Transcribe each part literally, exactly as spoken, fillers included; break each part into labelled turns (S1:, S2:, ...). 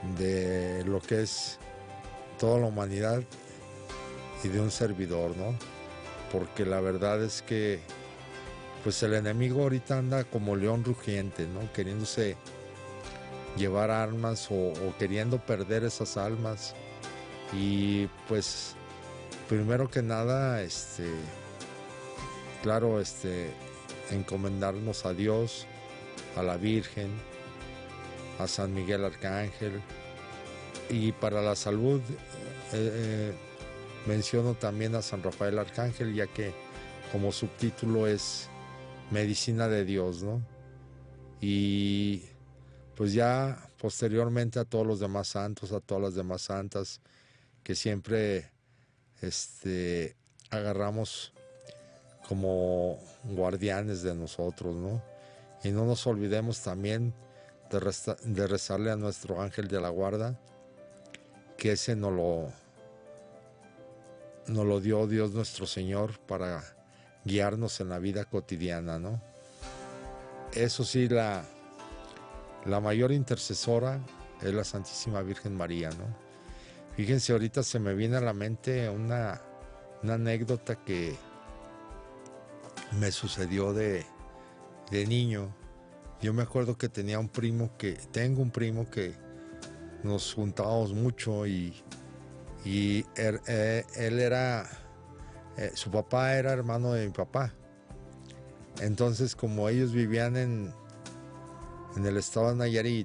S1: de lo que es toda la humanidad y de un servidor, ¿no? Porque la verdad es que pues el enemigo ahorita anda como león rugiente, ¿no? Queriéndose llevar armas o, o queriendo perder esas almas. Y pues primero que nada, este, claro, este, encomendarnos a Dios, a la Virgen, a San Miguel Arcángel. Y para la salud eh, eh, menciono también a San Rafael Arcángel, ya que como subtítulo es Medicina de Dios, ¿no? Y pues ya posteriormente a todos los demás santos, a todas las demás santas, que siempre este, agarramos como guardianes de nosotros, ¿no? Y no nos olvidemos también de, resta- de rezarle a nuestro ángel de la guarda, que ese nos lo, nos lo dio Dios nuestro Señor para guiarnos en la vida cotidiana, ¿no? Eso sí, la, la mayor intercesora es la Santísima Virgen María, ¿no? Fíjense, ahorita se me viene a la mente una, una anécdota que me sucedió de, de niño. Yo me acuerdo que tenía un primo que, tengo un primo que nos juntábamos mucho y, y él, eh, él era, eh, su papá era hermano de mi papá. Entonces, como ellos vivían en, en el estado de Nayarit,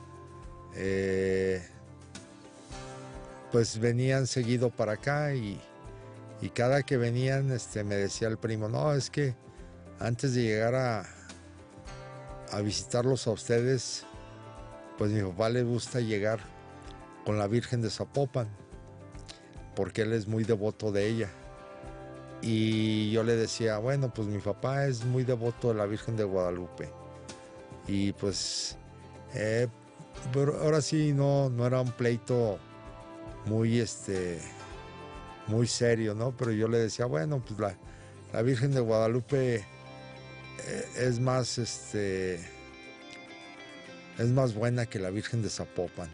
S1: eh, pues venían seguido para acá y, y cada que venían este, me decía el primo, no, es que antes de llegar a, a visitarlos a ustedes, pues mi papá le gusta llegar con la Virgen de Zapopan, porque él es muy devoto de ella. Y yo le decía, bueno, pues mi papá es muy devoto de la Virgen de Guadalupe. Y pues, eh, pero ahora sí no, no era un pleito muy, este, muy serio, ¿no? Pero yo le decía, bueno, pues la, la Virgen de Guadalupe eh, es más, este, es más buena que la Virgen de Zapopan.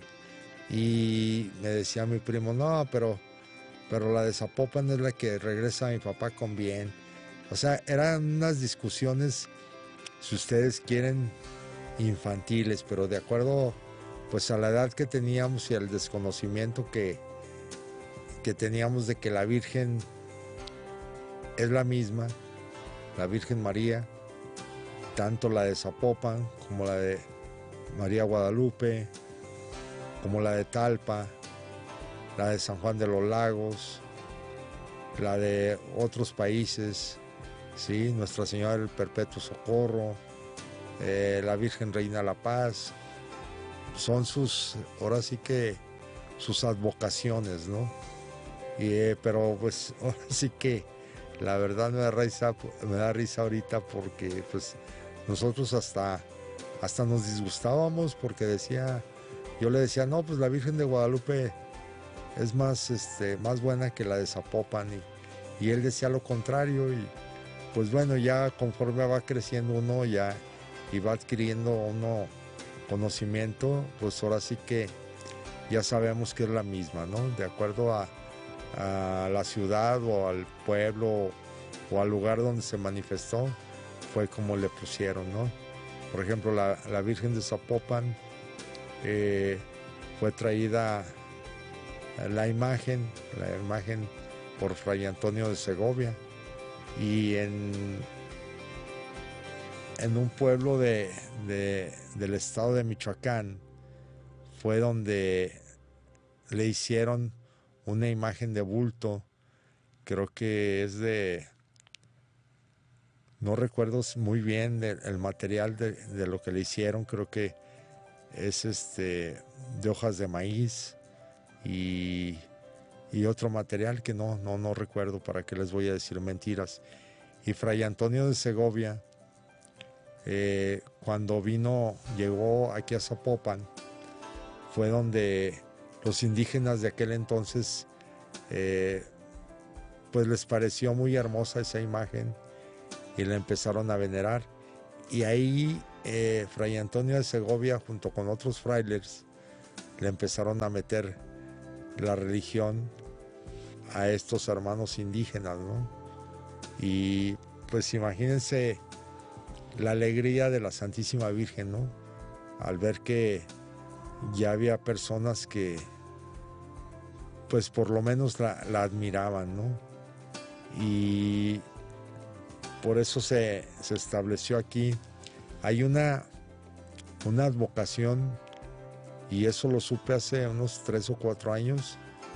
S1: Y me decía mi primo, no, pero, pero la de Zapopan es la que regresa a mi papá con bien. O sea, eran unas discusiones, si ustedes quieren, infantiles, pero de acuerdo pues a la edad que teníamos y al desconocimiento que, que teníamos de que la Virgen es la misma, la Virgen María, tanto la de Zapopan como la de María Guadalupe, como la de Talpa, la de San Juan de los Lagos, la de otros países, ¿sí? Nuestra Señora del Perpetuo Socorro, eh, la Virgen Reina de la Paz, son sus, ahora sí que sus advocaciones, ¿no? Y, eh, pero pues ahora sí que la verdad me da risa, me da risa ahorita porque pues nosotros hasta, hasta nos disgustábamos porque decía, yo le decía, no, pues la Virgen de Guadalupe es más, este, más buena que la de Zapopan y, y él decía lo contrario y pues bueno, ya conforme va creciendo uno ya y va adquiriendo uno conocimiento, pues ahora sí que ya sabemos que es la misma, ¿no? De acuerdo a, a la ciudad o al pueblo o al lugar donde se manifestó, fue como le pusieron, ¿no? Por ejemplo, la, la Virgen de Zapopan eh, fue traída la imagen, la imagen por Fray Antonio de Segovia y en, en un pueblo de, de, del estado de Michoacán fue donde le hicieron una imagen de bulto, creo que es de, no recuerdo muy bien el, el material de, de lo que le hicieron, creo que es este de hojas de maíz y, y otro material que no, no, no recuerdo, para qué les voy a decir mentiras. Y Fray Antonio de Segovia, eh, cuando vino, llegó aquí a Zapopan, fue donde los indígenas de aquel entonces eh, pues les pareció muy hermosa esa imagen y la empezaron a venerar. Y ahí eh, Fray Antonio de Segovia, junto con otros frailes, le empezaron a meter la religión a estos hermanos indígenas, ¿no? Y pues imagínense la alegría de la Santísima Virgen, ¿no? Al ver que ya había personas que pues por lo menos la, la admiraban, ¿no? Y por eso se, se estableció aquí. Hay una, una advocación, y eso lo supe hace unos tres o cuatro años,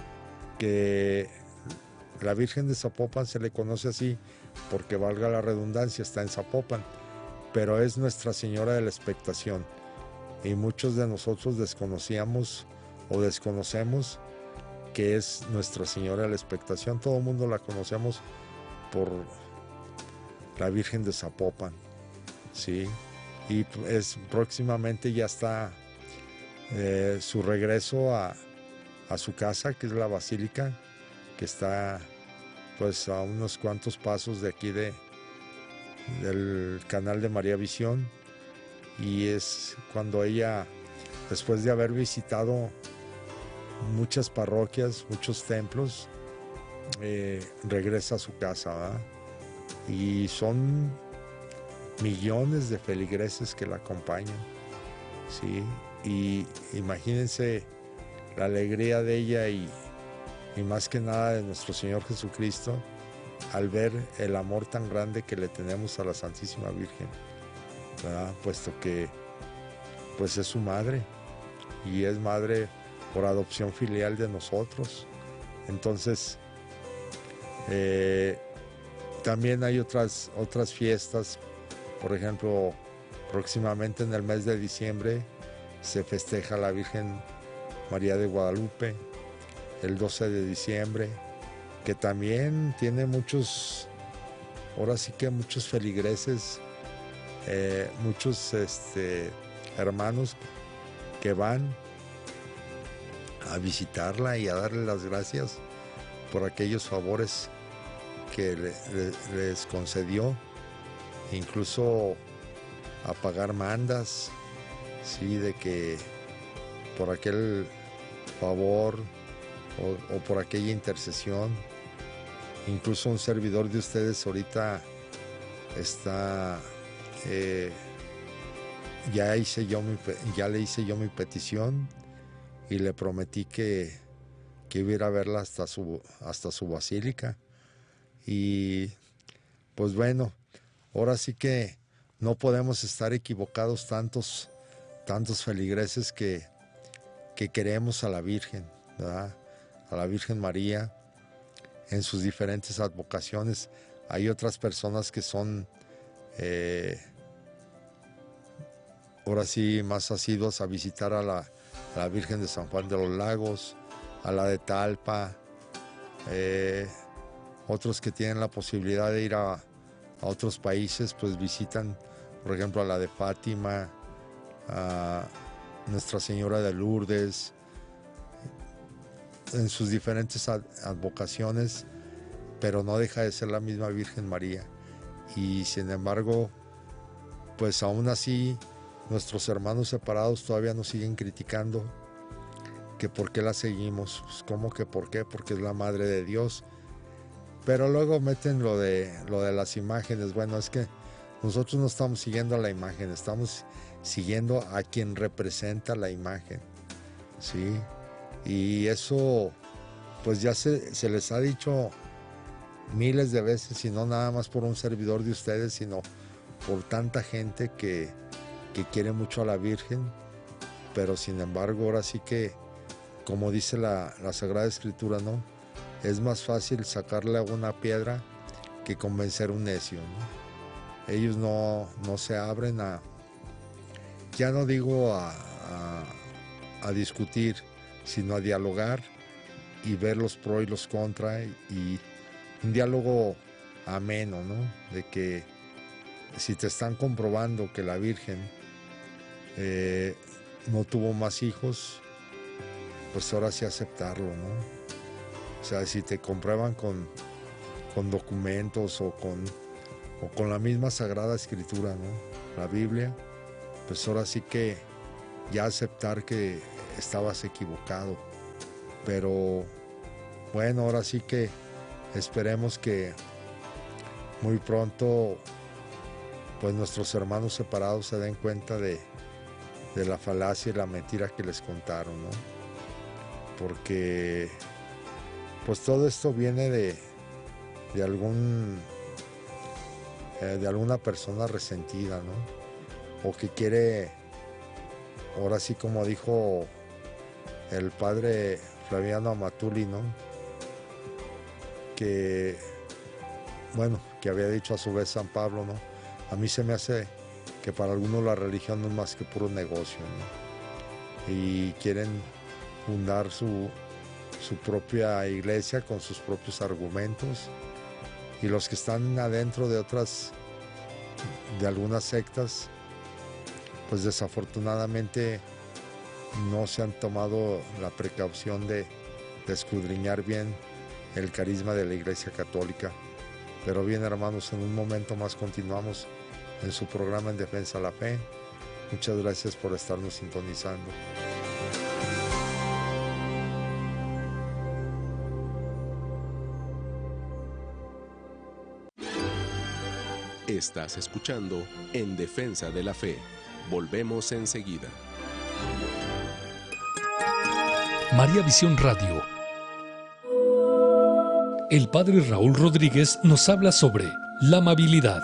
S1: que la Virgen de Zapopan se le conoce así porque, valga la redundancia, está en Zapopan, pero es Nuestra Señora de la Expectación. Y muchos de nosotros desconocíamos o desconocemos que es Nuestra Señora de la Expectación. Todo el mundo la conocemos por la Virgen de Zapopan, ¿sí? Y es, próximamente ya está eh, su regreso a, a su casa, que es la Basílica, que está pues a unos cuantos pasos de aquí de, del canal de María Visión, y es cuando ella, después de haber visitado muchas parroquias, muchos templos, eh, regresa a su casa, ¿verdad? Y son millones de feligreses que la acompañan, ¿sí? Y imagínense la alegría de ella y, y más que nada de nuestro Señor Jesucristo al ver el amor tan grande que le tenemos a la Santísima Virgen, ¿verdad? Puesto que pues es su madre y es madre por adopción filial de nosotros. Entonces eh, también hay otras, otras fiestas. Por ejemplo, próximamente en el mes de diciembre se festeja la Virgen María de Guadalupe, el doce de diciembre, que también tiene muchos, ahora sí que muchos feligreses, eh, muchos este, hermanos que van a visitarla y a darle las gracias por aquellos favores que le, le, les concedió, incluso a pagar mandas, sí, de que por aquel favor o, o por aquella intercesión. Incluso un servidor de ustedes ahorita está eh, ya hice yo mi, ya le hice yo mi petición y le prometí que, que iba a ir a verla hasta su, hasta su basílica. Y pues bueno, ahora sí que no podemos estar equivocados tantos, tantos feligreses que, que queremos a la Virgen, ¿verdad? A la Virgen María en sus diferentes advocaciones. Hay otras personas que son eh, ahora sí más asiduos a visitar a la, a la Virgen de San Juan de los Lagos, a la de Talpa, eh, otros que tienen la posibilidad de ir a, a otros países, pues visitan, por ejemplo, a la de Fátima, a Nuestra Señora de Lourdes, en sus diferentes advocaciones, pero no deja de ser la misma Virgen María. Y sin embargo, pues aún así, nuestros hermanos separados todavía nos siguen criticando que por qué la seguimos. Pues, ¿cómo que por qué? Porque es la Madre de Dios. Pero luego meten lo de, lo de las imágenes. Bueno, es que nosotros no estamos siguiendo a la imagen, estamos siguiendo a quien representa la imagen, ¿sí? Y eso, pues ya se, se les ha dicho miles de veces, y no nada más por un servidor de ustedes, sino por tanta gente que, que quiere mucho a la Virgen, pero sin embargo, ahora sí que, como dice la, la Sagrada Escritura, ¿no? Es más fácil sacarle a una piedra que convencer a un necio, ¿no? Ellos no, no se abren a, ya no digo a, a, a discutir, sino a dialogar y ver los pros y los contra, y un diálogo ameno, ¿no? De que si te están comprobando que la Virgen eh, no tuvo más hijos, pues ahora sí aceptarlo, ¿no? O sea, si te comprueban con, con documentos o con, o con la misma Sagrada Escritura, ¿no? La Biblia, pues ahora sí que ya aceptar que estabas equivocado. Pero bueno, ahora sí que esperemos que muy pronto pues nuestros hermanos separados se den cuenta de, de la falacia y la mentira que les contaron, ¿no? Porque pues todo esto viene de, de algún eh, de alguna persona resentida, ¿no? O que quiere, ahora sí como dijo el padre Flaviano Amatuli, ¿no? Que, bueno, que había dicho a su vez San Pablo, ¿no? A mí se me hace que para algunos la religión no es más que puro negocio, ¿no? Y quieren fundar su, su propia iglesia con sus propios argumentos, y los que están adentro de otras, de algunas sectas, pues desafortunadamente no se han tomado la precaución de, de escudriñar bien el carisma de la Iglesia Católica. Pero bien, hermanos, en un momento más continuamos en su programa En Defensa de la Fe. Muchas gracias por estarnos sintonizando.
S2: Estás escuchando En Defensa de la Fe. Volvemos enseguida.
S3: María Visión Radio. El padre Raúl Rodríguez nos habla sobre la amabilidad.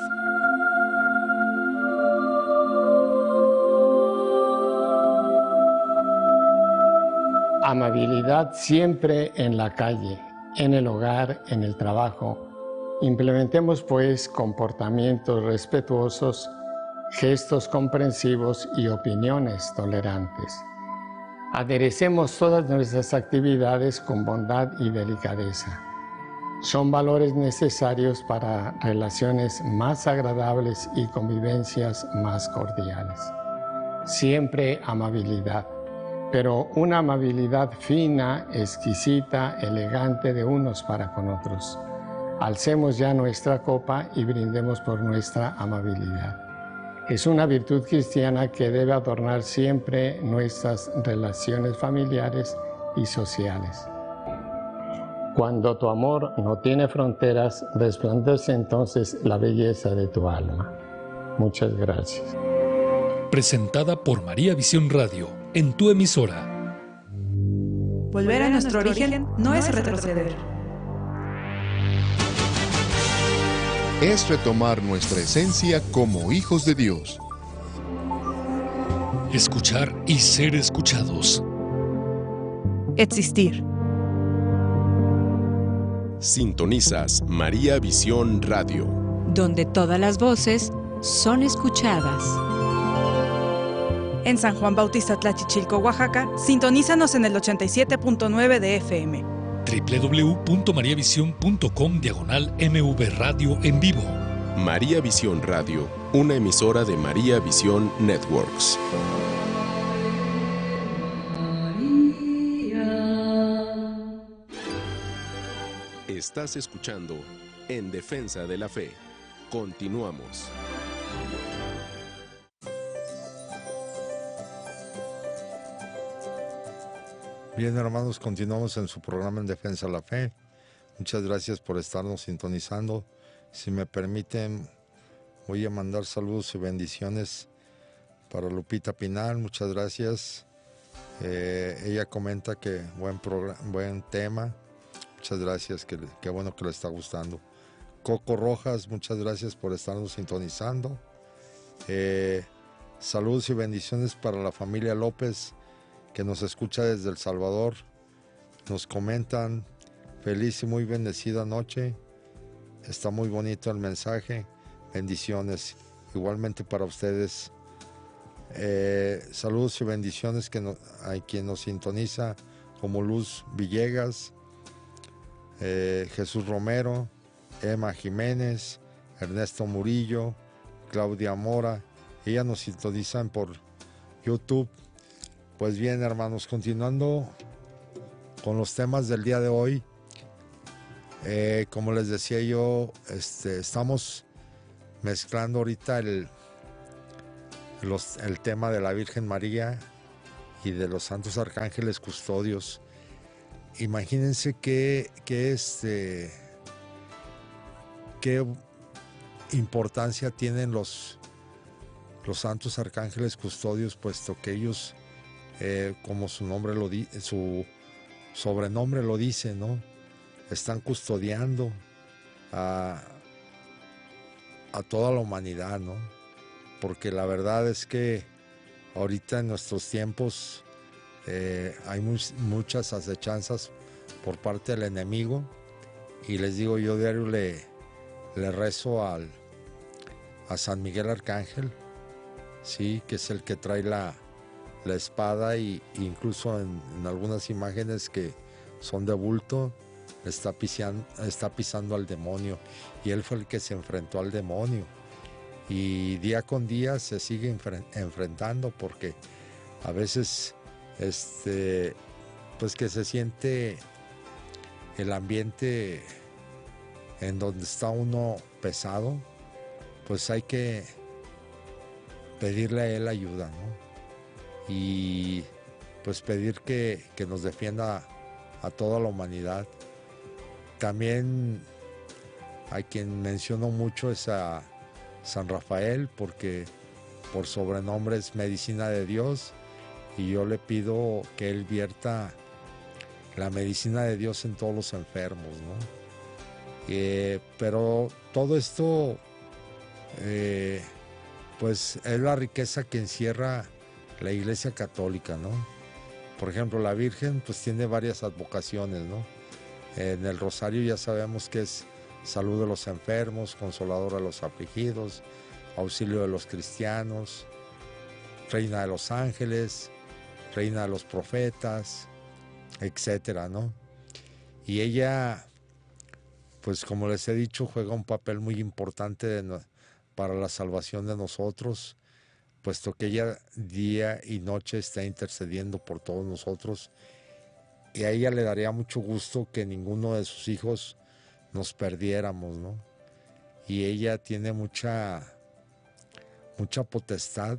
S4: Amabilidad siempre en la calle, en el hogar, en el trabajo. Implementemos pues comportamientos respetuosos, gestos comprensivos y opiniones tolerantes. Aderecemos todas nuestras actividades con bondad y delicadeza. Son valores necesarios para relaciones más agradables y convivencias más cordiales. Siempre amabilidad, pero una amabilidad fina, exquisita, elegante de unos para con otros. Alcemos ya nuestra copa y brindemos por nuestra amabilidad. Es una virtud cristiana que debe adornar siempre nuestras relaciones familiares y sociales. Cuando tu amor no tiene fronteras, resplandece entonces la belleza de tu alma. Muchas gracias.
S3: Presentada por María Visión Radio, en tu emisora.
S5: Volver a nuestro origen no es retroceder.
S6: Es retomar nuestra esencia como hijos de Dios.
S3: Escuchar y ser escuchados.
S5: Existir.
S2: Sintonizas María Visión Radio,
S7: donde todas las voces son escuchadas.
S5: En San Juan Bautista Tlachichilco, Oaxaca, sintonízanos en el ochenta y siete punto nueve de F M.
S3: doble u doble u doble u punto mariavisión punto com diagonal M V Radio en vivo.
S2: María Visión Radio, una emisora de María Visión Networks. Estás escuchando En Defensa de la Fe. Continuamos.
S1: Bien, hermanos, continuamos en su programa En Defensa de la Fe. Muchas gracias por estarnos sintonizando. Si me permiten, voy a mandar saludos y bendiciones para Lupita Pinal. Muchas gracias. Eh, ella comenta que buen, programa, buen tema. Muchas gracias, que, que bueno que le está gustando. Coco Rojas, muchas gracias por estarnos sintonizando. Eh, saludos y bendiciones para la familia López, que nos escucha desde El Salvador. Nos comentan: feliz y muy bendecida noche. Está muy bonito el mensaje. Bendiciones. Igualmente para ustedes. Eh, saludos y bendiciones que no, a quien nos sintoniza, como Luz Villegas, eh, Jesús Romero, Emma Jiménez, Ernesto Murillo, Claudia Mora. Ellas nos sintonizan por YouTube. Pues bien, hermanos, continuando con los temas del día de hoy, eh, como les decía yo, este, estamos mezclando ahorita el, los, el tema de la Virgen María y de los santos arcángeles custodios. Imagínense qué, qué, este, qué importancia tienen los, los santos arcángeles custodios, puesto que ellos, eh, como su nombre lo di, su sobrenombre lo dice, ¿no? Están custodiando a, a toda la humanidad, ¿no? Porque la verdad es que ahorita en nuestros tiempos eh, hay muy, muchas acechanzas por parte del enemigo, y les digo, yo diario le, le rezo al, a San Miguel Arcángel, sí, que es el que trae la, la espada, y incluso en, en algunas imágenes que son de bulto, está pisando, está pisando al demonio, y él fue el que se enfrentó al demonio, y día con día se sigue enfre- enfrentando, porque a veces este pues que se siente el ambiente en donde está uno pesado, pues hay que pedirle a él ayuda, ¿no? Y pues pedir que, que nos defienda a toda la humanidad. También a quien menciono mucho es a San Rafael, porque por sobrenombre es medicina de Dios, y yo le pido que él vierta la medicina de Dios en todos los enfermos, ¿no? Eh, pero todo esto eh, pues es la riqueza que encierra la Iglesia Católica, ¿no? Por ejemplo, la Virgen pues tiene varias advocaciones, ¿no? En el rosario ya sabemos que es salud de los enfermos, consoladora de los afligidos, auxilio de los cristianos, reina de los ángeles, reina de los profetas, etcétera, ¿no? Y ella, pues como les he dicho, juega un papel muy importante de no, para la salvación de nosotros, puesto que ella día y noche está intercediendo por todos nosotros, y a ella le daría mucho gusto que ninguno de sus hijos nos perdiéramos, ¿no? Y ella tiene mucha, mucha potestad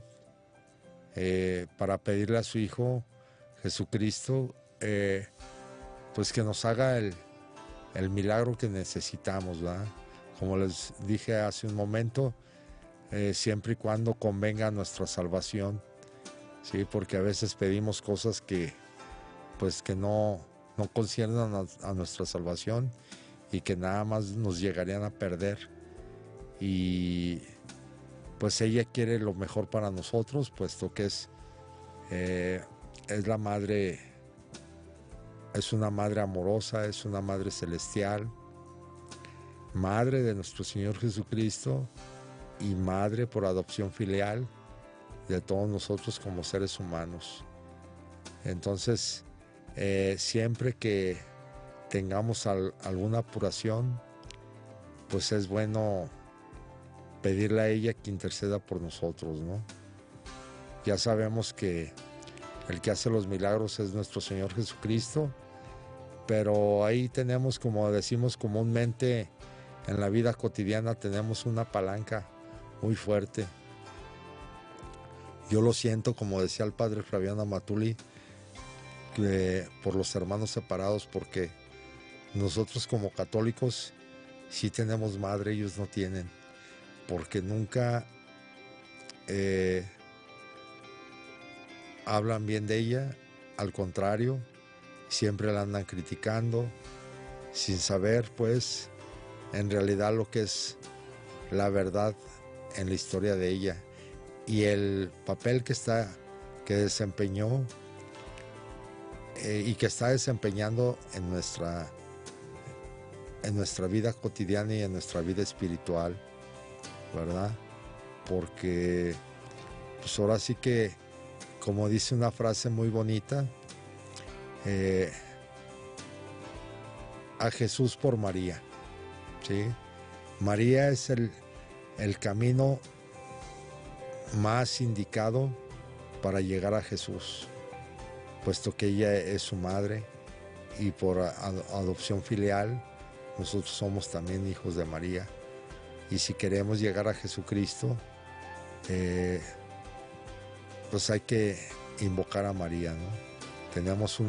S1: eh, para pedirle a su Hijo Jesucristo, eh, pues que nos haga el, el milagro que necesitamos, ¿verdad? Como les dije hace un momento, eh, siempre y cuando convenga a nuestra salvación, ¿sí? Porque a veces pedimos cosas que, pues, que no, no conciernen a, a nuestra salvación, y que nada más nos llegarían a perder. Y pues ella quiere lo mejor para nosotros, puesto que es, eh, es la madre, es una madre amorosa, es una madre celestial, madre de nuestro Señor Jesucristo, y madre por adopción filial de todos nosotros como seres humanos. Entonces, eh, siempre que tengamos al, alguna apuración, pues es bueno pedirle a ella que interceda por nosotros, ¿no? Ya sabemos que el que hace los milagros es nuestro Señor Jesucristo, pero ahí tenemos, como decimos comúnmente en la vida cotidiana, tenemos una palanca muy fuerte. Yo lo siento, como decía el padre Flaviano Amatuli, que por los hermanos separados, porque nosotros como católicos sí tenemos madre, ellos no tienen, porque nunca eh, hablan bien de ella, al contrario, siempre la andan criticando, sin saber pues en realidad lo que es la verdad en la historia de ella y el papel que está, que desempeñó eh, y que está desempeñando en nuestra en nuestra vida cotidiana y en nuestra vida espiritual, ¿verdad? Porque pues ahora sí que, como dice una frase muy bonita, eh, a Jesús por María, ¿sí? María es el, el camino más indicado para llegar a Jesús, puesto que ella es su madre, y por ad- adopción filial nosotros somos también hijos de María. Y si queremos llegar a Jesucristo, eh, pues hay que invocar a María, ¿no? Teníamos un